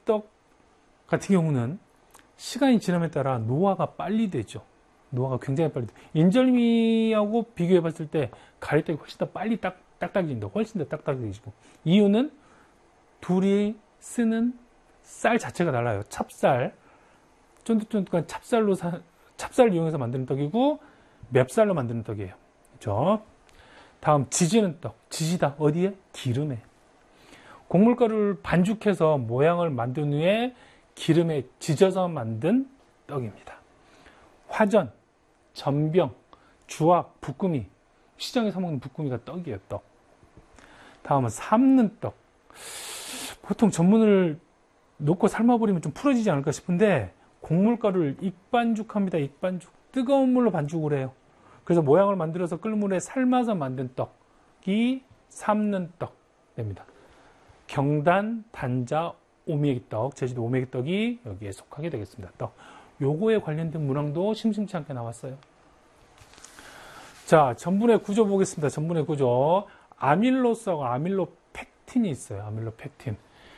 떡 같은 경우는 시간이 지남에 따라 노화가 빨리 되죠. 노화가 굉장히 빨리 돼. 인절미하고 비교해 봤을 때 가래떡이 훨씬 더 빨리 딱딱해진다. 훨씬 더 딱딱해지고. 이유는 둘이 쓰는 쌀 자체가 달라요. 찹쌀. 쫀득쫀득한 찹쌀을 이용해서 만드는 떡이고, 맵쌀로 만드는 떡이에요. 그렇죠? 다음, 지지는 떡. 지지다. 어디에? 기름에. 곡물가루를 반죽해서 모양을 만든 후에 기름에 지져서 만든 떡입니다. 화전, 전병, 주악, 부꾸미. 시장에서 먹는 부꾸미가 떡이에요, 떡. 다음은 삶는 떡. 보통 전분을 넣고 삶아버리면 좀 풀어지지 않을까 싶은데, 곡물가루를 익반죽합니다. 익반죽. 뜨거운 물로 반죽을 해요. 그래서 모양을 만들어서 끓는 물에 삶아서 만든 떡이 삶는 떡 됩니다. 경단, 단자, 오메기떡, 제주도 오메기떡이 여기에 속하게 되겠습니다. 떡. 요거에 관련된 문항도 심심치 않게 나왔어요. 자, 전분의 구조 보겠습니다. 전분의 구조. 아밀로스하고 아밀로펙틴이 있어요. 아밀로펙틴.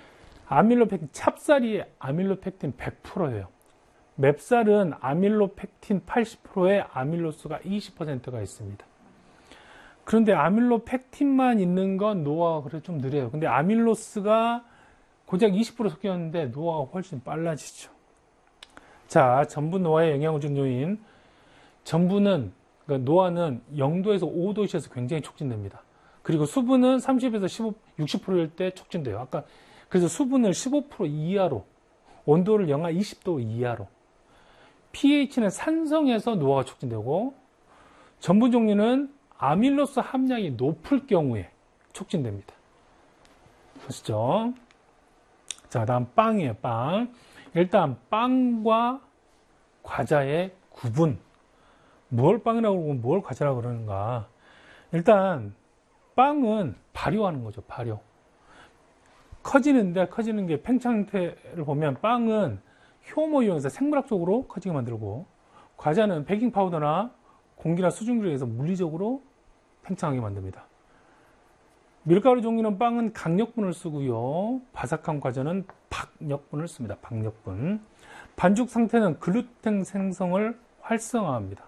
찹쌀이 아밀로펙틴 100%예요. 맵쌀은 아밀로펙틴 80%에 아밀로스가 20%가 있습니다. 그런데 아밀로펙틴만 있는 건 노화가 그래도 좀 느려요. 근데 아밀로스가 고작 20% 섞였는데 노화가 훨씬 빨라지죠. 자, 전분 노화에 영향을 준 요인. 전분은, 그러니까 노화는 0도에서 5도씨에서 굉장히 촉진됩니다. 그리고 수분은 30에서 60%일 때 촉진돼요. 그래서 수분을 15% 이하로, 온도를 영하 20도 이하로. pH는 산성에서 노화가 촉진되고, 전분 종류는 아밀로스 함량이 높을 경우에 촉진됩니다. 아시죠? 자, 다음 빵이에요, 빵. 일단 빵과 과자의 구분. 뭘 빵이라고 그러고 뭘 과자라고 그러는가. 일단 빵은 발효하는 거죠, 발효. 커지는 게 팽창태를 보면 빵은 효모 이용해서 생물학적으로 커지게 만들고, 과자는 베이킹 파우더나 공기나 수증기를 의해서 물리적으로 팽창하게 만듭니다. 밀가루 종류는 빵은 강력분을 쓰고요. 바삭한 과자는 박력분을 씁니다. 박력분. 반죽 상태는 글루텐 생성을 활성화합니다.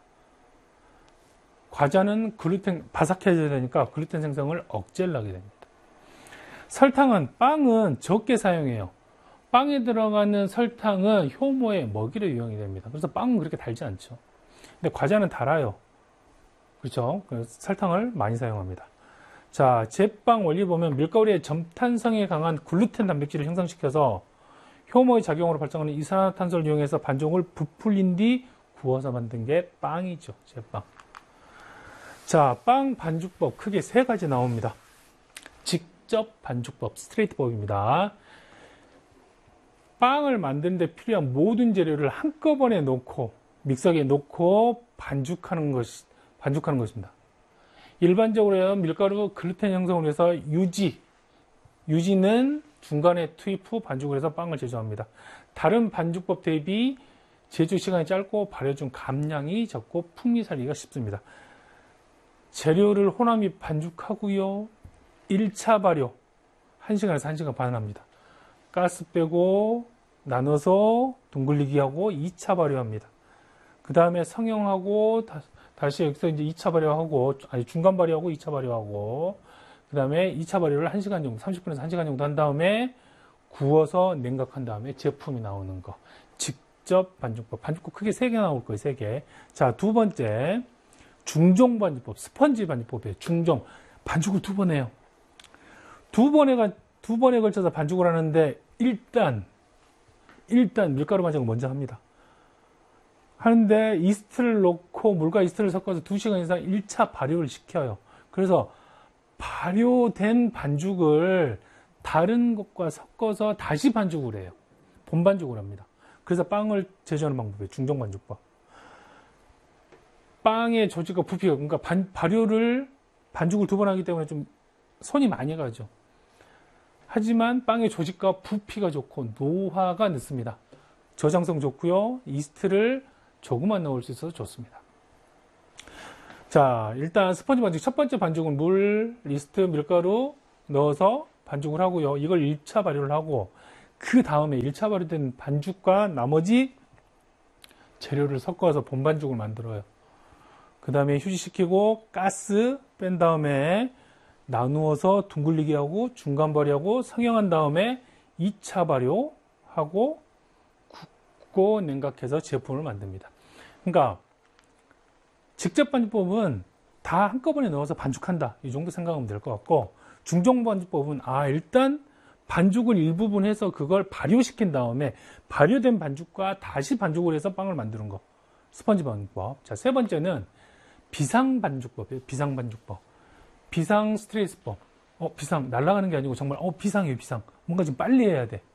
과자는 바삭해져야 되니까 글루텐 생성을 억제를 하게 됩니다. 빵은 적게 사용해요. 빵에 들어가는 설탕은 효모의 먹이로 이용이 됩니다. 그래서 빵은 그렇게 달지 않죠. 근데 과자는 달아요. 그렇죠? 그래서 설탕을 많이 사용합니다. 자, 제빵 원리 보면 밀가루의 점탄성에 강한 글루텐 단백질을 형성시켜서 효모의 작용으로 발생하는 이산화탄소를 이용해서 반죽을 부풀린 뒤 구워서 만든 게 빵이죠. 제빵. 자, 빵 반죽법 크게 3가지 나옵니다. 직접 반죽법, 스트레이트법입니다. 빵을 만드는데 필요한 모든 재료를 한꺼번에 넣고 믹서기에 넣고 반죽하는 것입니다. 일반적으로 밀가루 글루텐 형성을 위해서 유지는 중간에 투입 후 반죽을 해서 빵을 제조합니다. 다른 반죽법 대비 제조 시간이 짧고 발효 중 감량이 적고 풍미 살리기가 쉽습니다. 재료를 혼합 및 반죽하고요. 1차 발효 1시간에서 1시간 반 합니다. 가스 빼고 나눠서 둥글리기 하고 2차 발효합니다. 그 다음에 성형하고 다시 여기서 이제 2차 발효하고, 중간 발효하고 2차 발효하고, 그 다음에 2차 발효를 1시간 정도, 30분에서 1시간 정도 한 다음에 구워서 냉각한 다음에 제품이 나오는 거. 직접 반죽법. 반죽법 크게 3개 나올 거예요, 3개. 자, 두 번째. 중종 반죽법, 스펀지 반죽법이에요. 중종. 반죽을 2번 해요. 두 번에 걸쳐서 반죽을 하는데, 일단 밀가루 반죽을 먼저 합니다. 하는데 이스트를 넣고 물과 이스트를 섞어서 2시간 이상 1차 발효를 시켜요. 그래서 발효된 반죽을 다른 것과 섞어서 다시 반죽을 해요. 본반죽을 합니다. 그래서 빵을 제조하는 방법이에요. 중종 반죽법. 빵의 조직과 부피가, 그러니까 반죽을 2번 하기 때문에 좀 손이 많이 가죠. 하지만 빵의 조직과 부피가 좋고 노화가 늦습니다. 저장성 좋고요. 이스트를 조금만 넣을 수 있어서 좋습니다. 자, 일단 스펀지 반죽. 첫 번째 반죽은 물, 이스트, 밀가루 넣어서 반죽을 하고요. 이걸 1차 발효를 하고, 그 다음에 1차 발효된 반죽과 나머지 재료를 섞어서 본반죽을 만들어요. 그 다음에 휴지시키고 가스 뺀 다음에 나누어서 둥글리게 하고 중간 발효하고 성형한 다음에 2차 발효하고 굽고 냉각해서 제품을 만듭니다. 그러니까 직접 반죽법은 다 한꺼번에 넣어서 반죽한다, 이 정도 생각하면 될 것 같고, 중종 반죽법은 일단 반죽을 일부분 해서 그걸 발효시킨 다음에 발효된 반죽과 다시 반죽을 해서 빵을 만드는 거, 스펀지 반죽법. 자, 세 번째는 비상 반죽법이에요. 비상 반죽법. 비상 스트레스법. 비상 날아가는 게 아니고 정말 비상이에요. 비상. 뭔가 좀 빨리 해야 돼.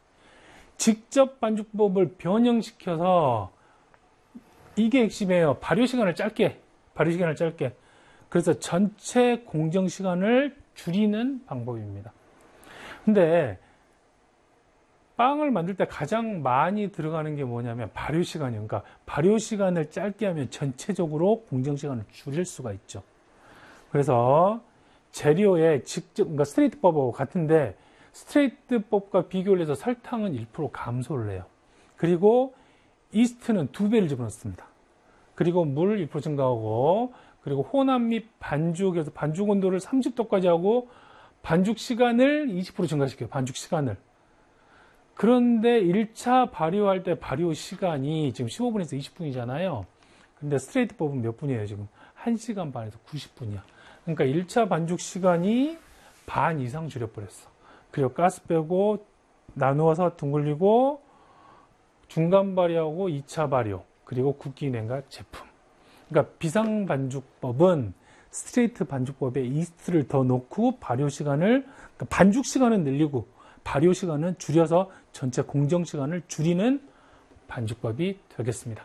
직접 반죽법을 변형시켜서, 이게 핵심이에요. 발효 시간을 짧게. 그래서 전체 공정 시간을 줄이는 방법입니다. 근데 빵을 만들 때 가장 많이 들어가는 게 뭐냐면 발효 시간이에요. 그러니까 발효 시간을 짧게 하면 전체적으로 공정 시간을 줄일 수가 있죠. 그래서 재료에 직접, 그러니까 스트레이트법하고 같은데, 스트레이트법과 비교를 해서 설탕은 1% 감소를 해요. 그리고 이스트는 2배를 집어넣습니다. 그리고 물 1% 증가하고, 그리고 혼합 및 반죽에서 반죽 온도를 30도까지 하고 반죽 시간을 20% 증가시켜요. 반죽 시간을. 그런데 1차 발효할 때 발효 시간이 지금 15분에서 20분이잖아요. 근데 스트레이트법은 몇 분이에요? 지금 1시간 반에서 90분이야. 그러니까 1차 반죽 시간이 반 이상 줄여버렸어. 그리고 가스 빼고 나누어서 둥글리고 중간 발효하고 2차 발효, 그리고 굽기 냉각 제품. 그러니까 비상 반죽법은 스트레이트 반죽법에 이스트를 더 넣고 발효 시간을, 그러니까 반죽 시간은 늘리고 발효 시간은 줄여서 전체 공정 시간을 줄이는 반죽법이 되겠습니다.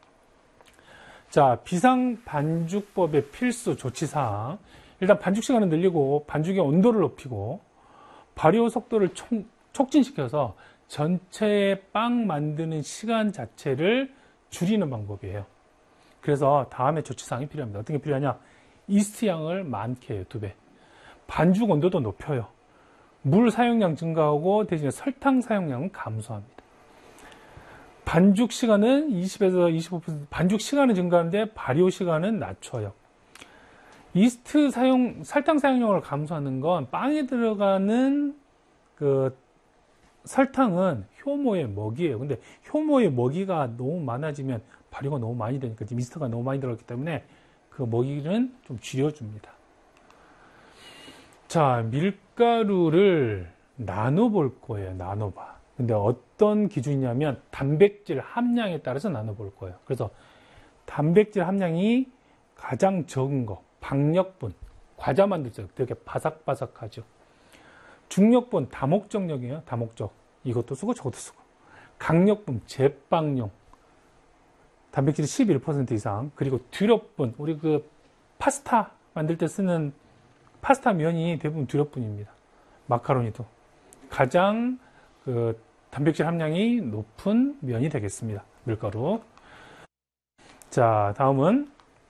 자, 비상 반죽법의 필수 조치사항. 일단 반죽 시간을 늘리고 반죽의 온도를 높이고 발효 속도를 촉진시켜서 전체의 빵 만드는 시간 자체를 줄이는 방법이에요. 그래서 다음에 조치사항이 필요합니다. 어떤 게 필요하냐? 이스트 양을 많게 해요. 2배. 반죽 온도도 높여요. 물 사용량 증가하고 대신에 설탕 사용량은 감소합니다. 반죽 시간은 20에서 25%, 반죽 시간은 증가하는데 발효 시간은 낮춰요. 이스트 설탕 사용량을 감소하는 건 빵에 들어가는 그 설탕은 효모의 먹이에요. 근데 효모의 먹이가 너무 많아지면 발효가 너무 많이 되니까 지금 이스트가 너무 많이 들어갔기 때문에 그 먹이는 좀 줄여줍니다. 자, 밀가루를 나눠볼 거예요. 나눠봐. 근데 어떤 기준이냐면 단백질 함량에 따라서 나눠볼 거예요. 그래서 단백질 함량이 가장 적은 거, 박력분, 과자 만들 때 되게 바삭바삭하죠. 중력분, 다목적력이에요. 다목적. 이것도 쓰고 저것도 쓰고. 강력분, 제빵용. 단백질이 11% 이상. 그리고 뒤럽분, 우리 그 파스타 만들 때 쓰는 파스타 면이 대부분 뒤럽분입니다. 마카로니도. 가장 그 단백질 함량이 높은 면이 되겠습니다. 밀가루. 자, 다음은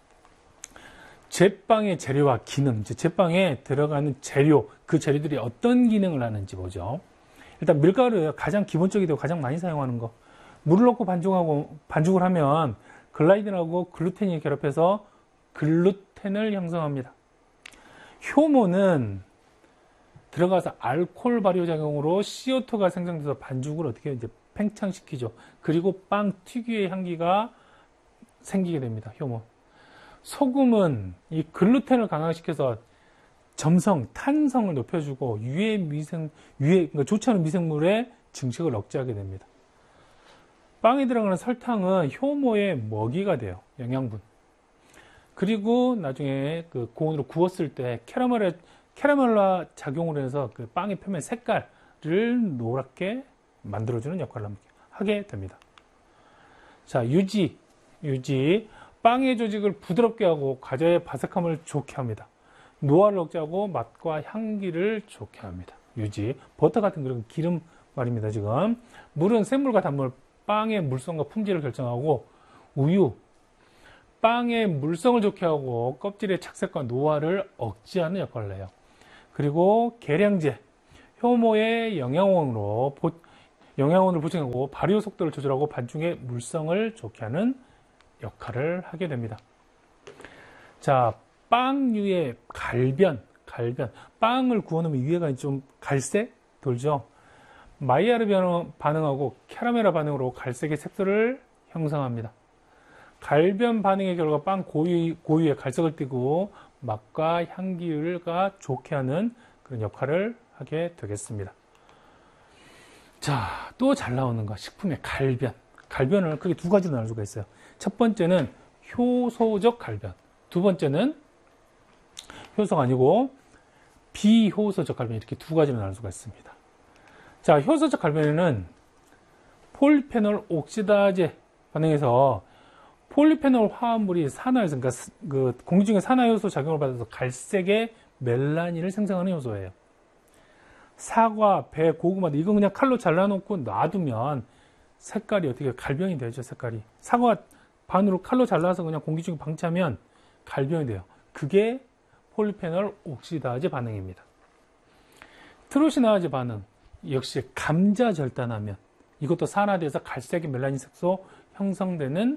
제빵의 재료와 기능. 제빵에 들어가는 재료, 그 재료들이 어떤 기능을 하는지 보죠. 일단 밀가루예요. 가장 기본적이고 가장 많이 사용하는 거. 물을 넣고 반죽을 하면 글라이딘하고 글루텐이 결합해서 글루텐을 형성합니다. 효모는 들어가서 알코올 발효작용으로 CO2가 생성돼서 반죽을 어떻게 이제 팽창시키죠. 그리고 빵 특유의 향기가 생기게 됩니다. 효모. 소금은 이 글루텐을 강화시켜서 점성, 탄성을 높여주고 그러니까 좋지 않은 미생물의 증식을 억제하게 됩니다. 빵에 들어가는 설탕은 효모의 먹이가 돼요. 영양분. 그리고 나중에 그 고온으로 구웠을 때 캐러멜라 작용을 해서 그 빵의 표면 색깔을 노랗게 만들어주는 역할을 하게 됩니다. 자, 유지. 빵의 조직을 부드럽게 하고 과자의 바삭함을 좋게 합니다. 노화를 억제하고 맛과 향기를 좋게 합니다. 유지. 버터 같은 그런 기름 말입니다. 지금 물은 생물과 단물, 빵의 물성과 품질을 결정하고, 우유, 빵의 물성을 좋게 하고 껍질의 착색과 노화를 억제하는 역할을 해요. 그리고 계량제, 효모의 영양원으로 영양원을 보충하고 발효 속도를 조절하고 반죽의 물성을 좋게 하는 역할을 하게 됩니다. 자, 빵류의 갈변. 빵을 구워놓으면 위에가 좀 갈색 돌죠. 마이야르 반응하고 캐러멜 반응으로 갈색의 색소를 형성합니다. 갈변 반응의 결과 빵 고유의 갈색을 띠고 맛과 향기가 좋게 하는 그런 역할을 하게 되겠습니다. 자, 또 잘 나오는 거 식품의 갈변. 갈변을 크게 두 가지로 나눌 수가 있어요. 첫 번째는 효소적 갈변. 두 번째는 효소가 아니고 비효소적 갈변, 이렇게 두 가지로 나눌 수가 있습니다. 자, 효소적 갈변에는 폴리페놀 옥시다제 반응에서 폴리페놀 화합물이 산화해서, 그러니까 그 공기 중에 산화효소 작용을 받아서 갈색의 멜라닌을 생성하는 효소예요. 사과, 배, 고구마, 이거 그냥 칼로 잘라놓고 놔두면 색깔이 어떻게 갈변이 되죠, 색깔이. 사과 반으로 칼로 잘라서 그냥 공기 중에 방치하면 갈변이 돼요. 그게 폴리페놀 옥시다제 반응입니다. 트로시나아제 반응, 역시 감자 절단하면 이것도 산화돼서 갈색의 멜라닌 색소 형성되는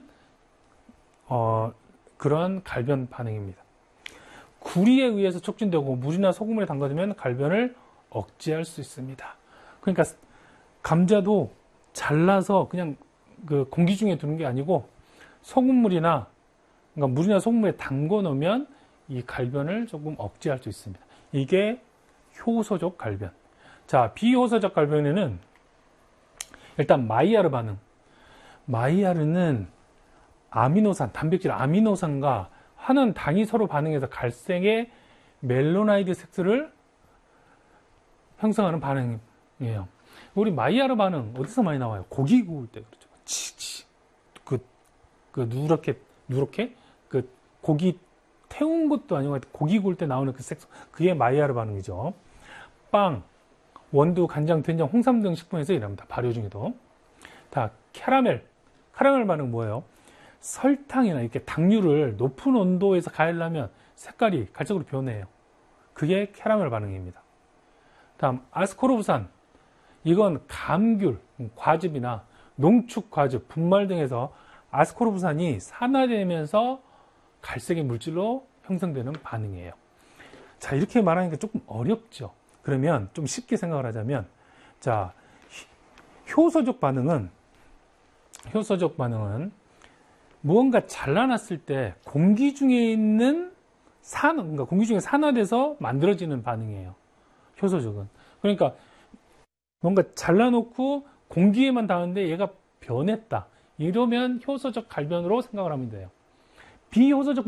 그런 갈변 반응입니다. 구리에 의해서 촉진되고 물이나 소금에 담가두면 갈변을 억제할 수 있습니다. 그러니까 감자도 잘라서 그냥 그 공기 중에 두는 게 아니고 소금물이나, 그러니까 물이나 소금물에 담궈 놓으면 이 갈변을 조금 억제할 수 있습니다. 이게 효소적 갈변. 자, 비효소적 갈변에는 일단 마이야르 반응. 마이야르는 아미노산, 단백질 아미노산과 환원 당이 서로 반응해서 갈색의 멜로나이드 색소를 형성하는 반응이에요. 우리 마이야르 반응 어디서 많이 나와요? 고기 구울 때 그렇죠. 누렇게 그 고기 태운 것도 아니고 고기 구울 때 나오는 그 색소, 그게 마이야르 반응이죠. 빵, 원두, 간장, 된장, 홍삼 등 식품에서 일합니다. 발효 중에도. 다 캐러멜 반응 뭐예요? 설탕이나 이렇게 당류를 높은 온도에서 가열하면 색깔이 갈색으로 변해요. 그게 캐러멜 반응입니다. 다음 아스코르브산, 이건 감귤, 과즙이나 농축 과즙, 분말 등에서 아스코르브산이 산화되면서 갈색의 물질로 형성되는 반응이에요. 자, 이렇게 말하니까 조금 어렵죠. 그러면 좀 쉽게 생각을 하자면, 자, 효소적 반응은 무언가 잘라놨을 때 공기 중에 있는 그러니까 공기 중에 산화돼서 만들어지는 반응이에요. 효소적은. 그러니까 뭔가 잘라놓고 공기에만 닿았는데 얘가 변했다. 이러면 효소적 갈변으로 생각을 하면 돼요. 비효소적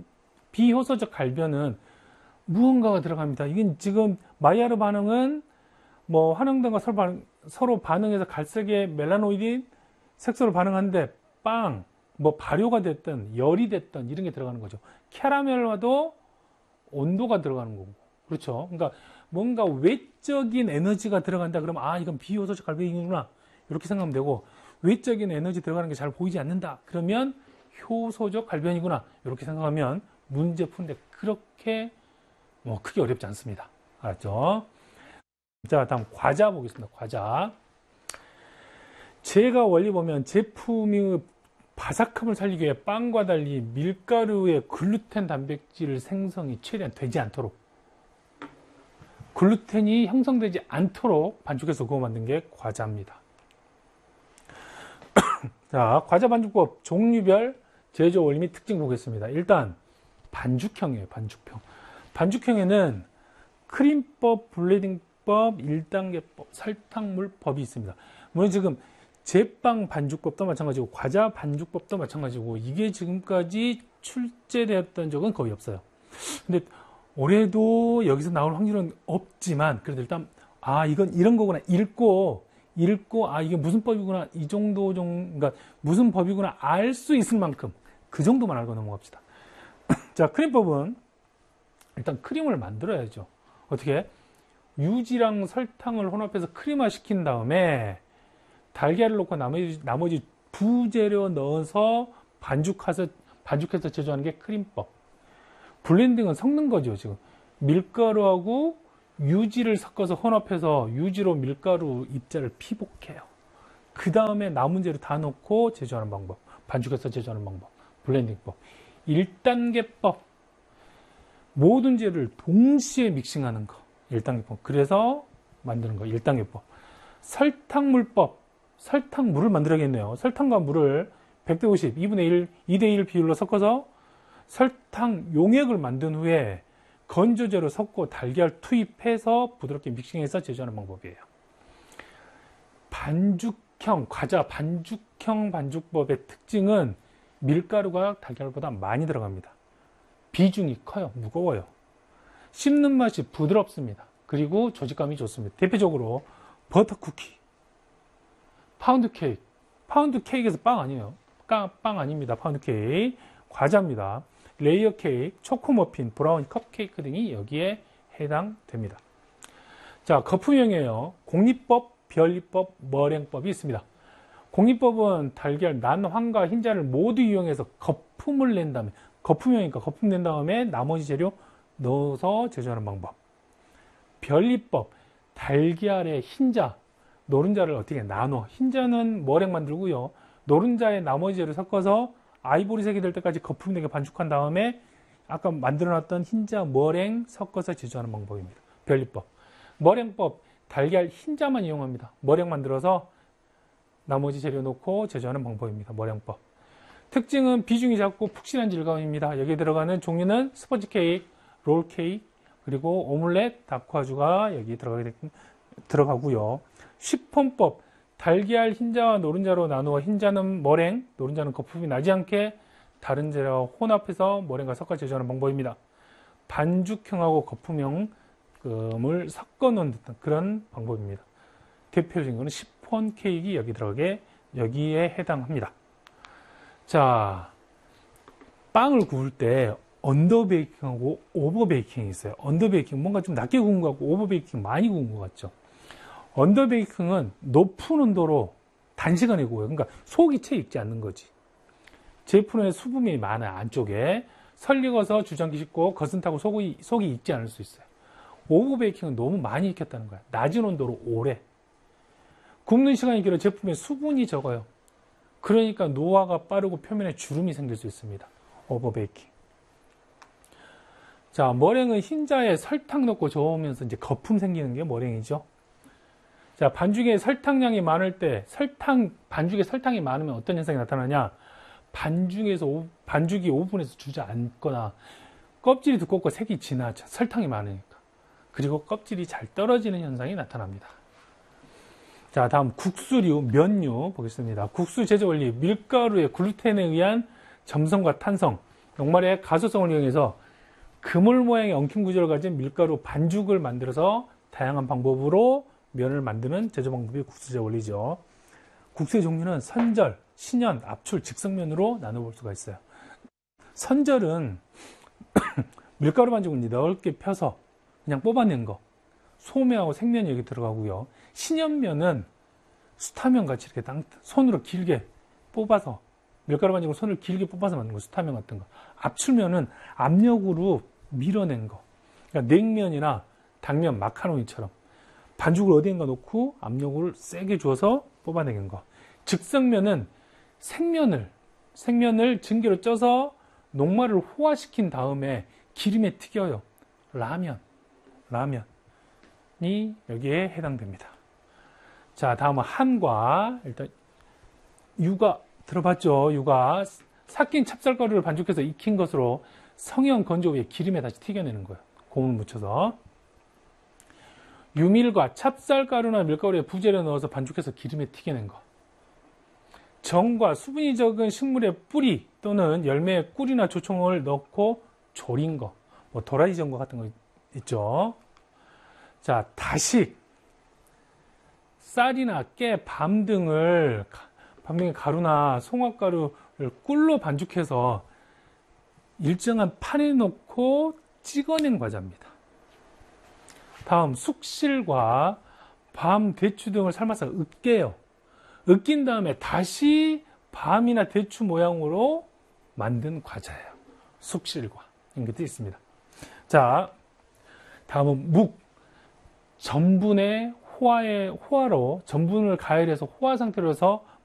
갈변은 무언가가 들어갑니다. 이건 지금 마이야르 반응은 뭐 환원등과 서로 반응해서 갈색의 멜라노이드 색소를 반응하는데 빵, 뭐 발효가 됐든 열이 됐든 이런 게 들어가는 거죠. 캐러멜과도 온도가 들어가는 거고. 그렇죠. 그러니까 뭔가 외적인 에너지가 들어간다 그러면 이건 비효소적 갈변이구나. 이렇게 생각하면 되고, 외적인 에너지 들어가는 게 잘 보이지 않는다. 그러면 효소적 갈변이구나. 이렇게 생각하면 문제 푸는데 그렇게 크게 어렵지 않습니다. 알았죠? 자, 다음 과자 보겠습니다. 과자. 제가 원리 보면 제품의 바삭함을 살리기 위해 빵과 달리 밀가루의 글루텐 단백질 생성이 최대한 되지 않도록, 글루텐이 형성되지 않도록 반죽해서 구워 만든 게 과자입니다. 자, 과자 반죽법 종류별 제조 원리 및 특징 보겠습니다. 일단 반죽형이에요. 반죽형에는 크림법, 블레딩법, 1단계법, 설탕물법이 있습니다. 물론 지금 제빵 반죽법도 마찬가지고 과자 반죽법도 마찬가지고 이게 지금까지 출제되었던 적은 거의 없어요. 근데 올해도 여기서 나올 확률은 없지만 그래도 일단 이건 이런 거구나 읽고 이게 무슨 법이구나 이 정도 그러니까 무슨 법이구나 알 수 있을 만큼 그 정도만 알고 넘어갑시다. 자, 크림법은 일단 크림을 만들어야죠. 어떻게? 유지랑 설탕을 혼합해서 크림화 시킨 다음에 달걀을 넣고 나머지 부재료 넣어서 반죽해서 제조하는 게 크림법. 블렌딩은 섞는 거죠. 지금 밀가루하고 유지를 섞어서 혼합해서 유지로 밀가루 입자를 피복해요. 그 다음에 남은 재료 다 넣고 제조하는 방법. 반죽해서 제조하는 방법. 블렌딩법. 1단계법. 모든 재료를 동시에 믹싱하는 거. 1단계법. 그래서 만드는 거. 1단계법. 설탕물법. 설탕물을 만들어야겠네요. 설탕과 물을 100대 50, 2분의 1, 2대 1 비율로 섞어서 설탕 용액을 만든 후에 건조제로 섞고 달걀 투입해서 부드럽게 믹싱해서 제조하는 방법이에요. 반죽형, 과자 반죽형 반죽법의 특징은 밀가루가 달걀보다 많이 들어갑니다. 비중이 커요. 무거워요. 씹는 맛이 부드럽습니다. 그리고 조직감이 좋습니다. 대표적으로 버터쿠키, 파운드 케이크. 파운드 케이크에서 빵 아니에요. 빵 아닙니다. 파운드 케이크. 과자입니다. 레이어 케이크, 초코머핀, 브라우니, 컵케이크 등이 여기에 해당됩니다. 자, 거품형이에요. 공리법, 변리법, 머랭법이 있습니다. 공리법은 달걀, 난, 황과 흰자를 모두 이용해서 거품을 낸 다음에, 거품형이니까 거품 낸 다음에 나머지 재료 넣어서 제조하는 방법. 변리법, 달걀의 흰자, 노른자를 어떻게 나눠. 흰자는 머랭 만들고요. 노른자에 나머지 재료 섞어서 아이보리색이 될 때까지 거품 내게 반죽한 다음에 아까 만들어놨던 흰자, 머랭 섞어서 제조하는 방법입니다. 변리법. 머랭법, 달걀 흰자만 이용합니다. 머랭 만들어서 나머지 재료 넣고 제조하는 방법입니다. 머랭법. 특징은 비중이 작고 푹신한 질감입니다. 여기에 들어가는 종류는 스펀지 케이크, 롤 케이크, 그리고 오믈렛, 다쿠아주가 여기 들어가고요. 시폰법, 달걀 흰자와 노른자로 나누어 흰자는 머랭, 노른자는 거품이 나지 않게 다른 재료와 혼합해서 머랭과 섞어 제조하는 방법입니다. 반죽형하고 거품형을 섞어 놓은 듯한 그런 방법입니다. 대표적인 것은 시폰 케이크 여기에 해당합니다. 자, 빵을 구울 때 언더 베이킹하고 오버 베이킹이 있어요. 언더 베이킹 뭔가 좀 낮게 구운 것 같고 오버 베이킹 많이 구운 것 같죠. 언더 베이킹은 높은 온도로 단시간에 구워요. 그러니까 속이 채 익지 않는 거지. 제품에 수분이 많아요. 안쪽에 설 익어서 주전기 씹고 거슴 타고 속이 익지 않을 수 있어요. 오버 베이킹은 너무 많이 익혔다는 거야. 낮은 온도로 오래 굽는 시간이 길어 제품에 수분이 적어요. 그러니까 노화가 빠르고 표면에 주름이 생길 수 있습니다. 오버 베이킹. 자, 머랭은 흰자에 설탕 넣고 저으면서 이제 거품 생기는 게 머랭이죠. 자, 반죽에 설탕량이 많을 때 반죽에 설탕이 많으면 어떤 현상이 나타나냐? 반죽이 오븐에서 주저앉거나 껍질이 두껍고 색이 진하죠. 설탕이 많으니까. 그리고 껍질이 잘 떨어지는 현상이 나타납니다. 자, 다음 국수류, 면류 보겠습니다. 국수 제조 원리, 밀가루의 글루텐에 의한 점성과 탄성, 녹말의 가소성을 이용해서 그물 모양의 엉킨 구조를 가진 밀가루 반죽을 만들어서 다양한 방법으로 면을 만드는 제조 방법이 국수 제조 원리죠. 국수의 종류는 선절, 신연, 압출, 즉석면으로 나눠볼 수가 있어요. 선절은 밀가루 반죽을 넓게 펴서 그냥 뽑아낸 거. 소면하고 생면이 여기 들어가고요. 신연면은 수타면 같이 이렇게 손으로 길게 뽑아서 밀가루 반죽을 손을 길게 뽑아서 만든 거, 수타면 같은 거. 압출면은 압력으로 밀어낸 거. 그러니까 냉면이나 당면, 마카로니처럼 반죽을 어디인가 놓고 압력을 세게 줘서 뽑아내는 거. 즉석면은 생면을 증기로 쪄서 녹말을 호화시킨 다음에 기름에 튀겨요. 라면이 여기에 해당됩니다. 자, 다음은 한과. 일단 유가 들어봤죠? 유가 삭힌 찹쌀가루를 반죽해서 익힌 것으로 성형 건조 후에 기름에 다시 튀겨내는 거예요. 고물 묻혀서. 유밀과 찹쌀가루나 밀가루에 부재료 넣어서 반죽해서 기름에 튀겨낸 거. 정과 수분이 적은 식물의 뿌리 또는 열매의 꿀이나 조청을 넣고 졸인 거. 뭐 도라지 전과 같은 거 있죠. 자, 다식. 쌀이나 깨, 밤 등의 가루나 송화가루를 꿀로 반죽해서 일정한 판에 넣고 찍어낸 과자입니다. 다음 숙실과 밤, 대추 등을 삶아서 으깨요. 으낀 다음에 다시 밤이나 대추 모양으로 만든 과자예요. 숙실과 이런 게 있습니다. 자, 다음은 묵. 전분에 호화로 전분을 가열해서 호화 상태로서